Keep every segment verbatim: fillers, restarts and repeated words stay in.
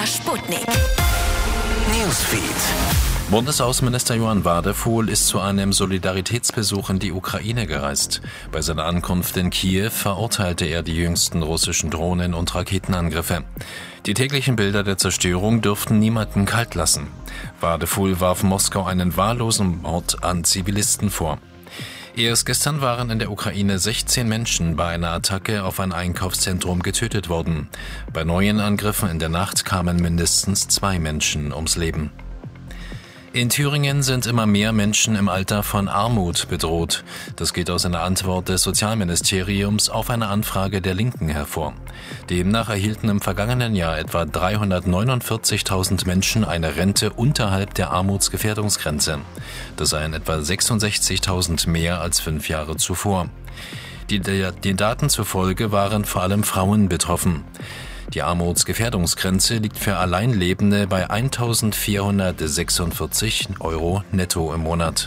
R Sputnik. Newsfeed. Bundesaußenminister Johann Wadefuhl ist zu einem Solidaritätsbesuch in die Ukraine gereist. Bei seiner Ankunft in Kiew verurteilte er die jüngsten russischen Drohnen- und Raketenangriffe. Die täglichen Bilder der Zerstörung dürften niemanden kalt lassen. Wadefuhl warf Moskau einen wahllosen Mord an Zivilisten vor. Erst gestern waren in der Ukraine sechzehn Menschen bei einer Attacke auf ein Einkaufszentrum getötet worden. Bei neuen Angriffen in der Nacht kamen mindestens zwei Menschen ums Leben. In Thüringen sind immer mehr Menschen im Alter von Armut bedroht. Das geht aus einer Antwort des Sozialministeriums auf eine Anfrage der Linken hervor. Demnach erhielten im vergangenen Jahr etwa dreihundertneunundvierzigtausend Menschen eine Rente unterhalb der Armutsgefährdungsgrenze. Das seien etwa sechsundsechzigtausend mehr als fünf Jahre zuvor. Die, den Daten zufolge waren vor allem Frauen betroffen. Die Armutsgefährdungsgrenze liegt für Alleinlebende bei eintausendvierhundertsechsundvierzig Euro netto im Monat.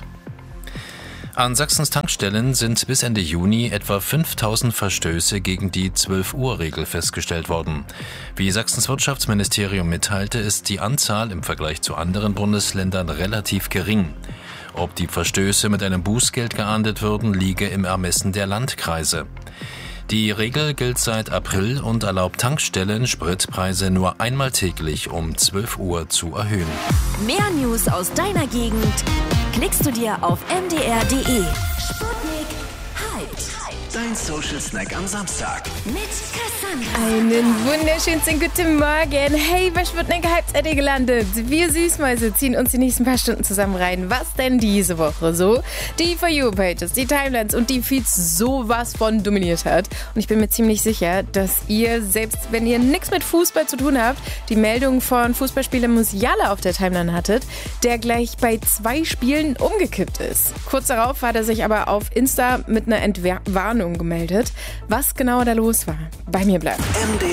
An Sachsens Tankstellen sind bis Ende Juni etwa fünftausend Verstöße gegen die zwölf-Uhr-Regel festgestellt worden. Wie Sachsens Wirtschaftsministerium mitteilte, ist die Anzahl im Vergleich zu anderen Bundesländern relativ gering. Ob die Verstöße mit einem Bußgeld geahndet würden, liege im Ermessen der Landkreise. Die Regel gilt seit April und erlaubt Tankstellen, Spritpreise nur einmal täglich um zwölf Uhr zu erhöhen. Mehr News aus deiner Gegend klickst du dir auf m d r punkt d e. Sputnik Hyped. Dein Social Snack am Samstag. Mit Cassandra. Einen wunderschönen guten Morgen. Hey, bei Sputnik Hyped seid ihr gelandet. Wir Süßmäuse ziehen uns die nächsten paar Stunden zusammen rein. Was denn diese Woche so? Die For You-Pages, die Timelines und die Feeds sowas von dominiert hat. Und ich bin mir ziemlich sicher, dass ihr, selbst wenn ihr nichts mit Fußball zu tun habt, die Meldung von Fußballspieler Musiala auf der Timeline hattet, der gleich bei zwei Spielen umgekippt ist. Kurz darauf hat er sich aber auf Insta mit einer Entwarnung gemeldet. Was genau da los war, bei mir bleibt. M D